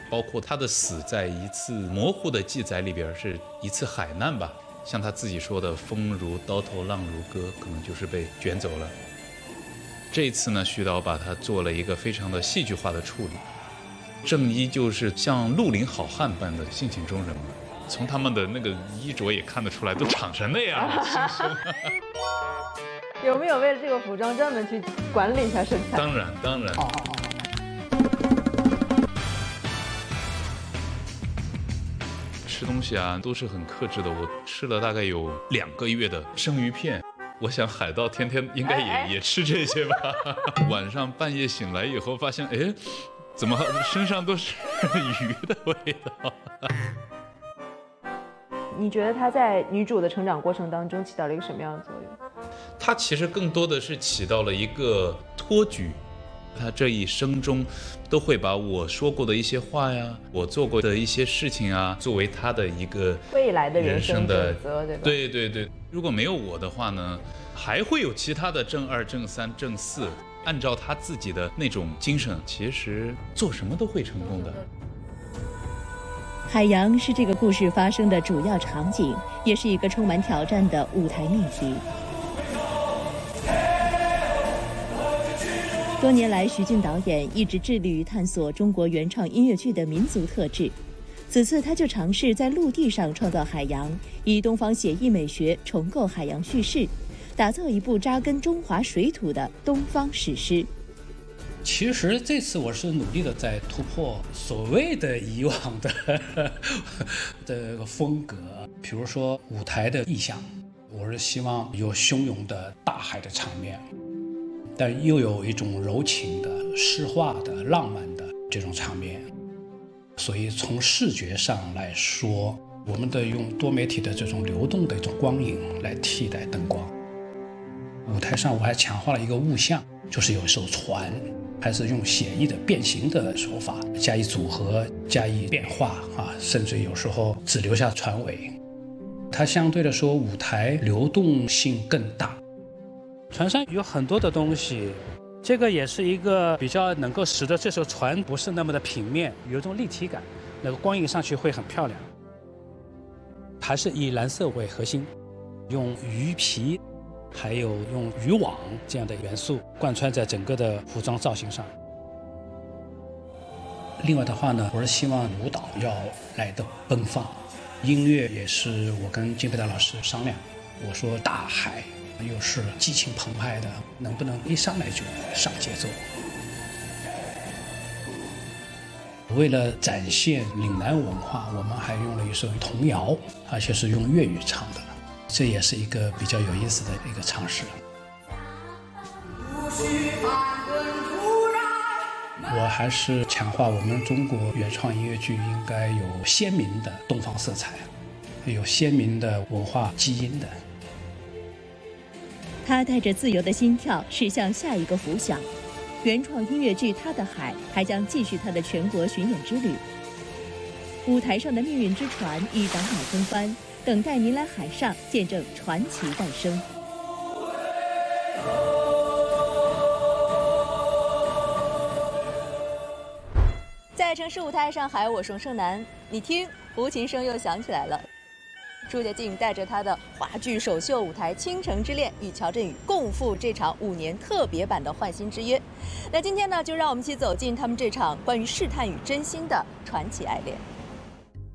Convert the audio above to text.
包括他的死在一次模糊的记载里边是一次海难吧，像他自己说的风如刀头浪如歌，可能就是被卷走了。这一次呢，徐导把它做了一个非常的戏剧化的处理，郑一就是像绿林好汉般的性情中人嘛，从他们的那个衣着也看得出来，都长成那样了，轻松。 有没有为了这个服装专门去管理一下身材？ 当然。吃东西啊，都是很克制的。我吃了大概有2个月的生鱼片，我想海盗天天应该也吃这些吧。晚上半夜醒来以后，发现哎，怎么身上都是鱼的味道？ 你觉得她在女主的成长过程当中起到了一个什么样的作用？ 她其实更多的是起到了一个托举。他这一生中都会把我说过的一些话呀，我做过的一些事情啊，作为他的一个未来的人生的准则，对吧？ 对。如果没有我的话呢，还会有其他的正2、正3、正4，按照他自己的那种精神，其实做什么都会成功的。 海洋是这个故事发生的主要场景，也是一个充满挑战的舞台命题。多年来，徐静导演一直致力于探索中国原创音乐剧的民族特质。此次，他就尝试在陆地上创造海洋，以东方写意美学重构海洋叙事，打造一部扎根中华水土的东方史诗。 其实这次我是努力的在突破所谓的以往的这个风格，比如说舞台的意象，我是希望有汹涌的大海的场面，但又有一种柔情的、诗化的、浪漫的这种场面。所以从视觉上来说，我们的用多媒体的这种流动的一种光影来替代灯光。舞台上我还强化了一个物象，就是有一艘船，还是用写意的变形的手法加以组合、加以变化甚至有时候只留下船尾。它相对来说舞台流动性更大。船上有很多的东西，这个也是一个比较能够使得这艘船不是那么的平面，有一种立体感，那个光影上去会很漂亮。还是以蓝色为核心，用鱼皮还有用渔网这样的元素贯穿在整个的服装造型上。另外的话呢，我是希望舞蹈要来得奔放，音乐也是我跟金培达老师商量，我说大海又是激情澎湃的，能不能一上来就上节奏？为了展现岭南文化，我们还用了一首童谣，而且是用粤语唱的，这也是一个比较有意思的一个尝试。我还是强化我们中国原创音乐剧应该有鲜明的东方色彩，有鲜明的文化基因的。 他带着自由的心跳驶向下一个浮想。原创音乐剧《他的海》还将继续他的全国巡演之旅。舞台上的命运之船已挡马风帆，等待您来海上见证传奇诞生。在城市舞台上海，我是盛楠。你听，胡琴声又响起来了。朱洁静带着她的话剧首秀舞台《倾城之恋》与乔振宇共赴这场5年特别版的《换心之约》。那今天呢，就让我们一起走进他们这场关于试探与真心的传奇爱恋。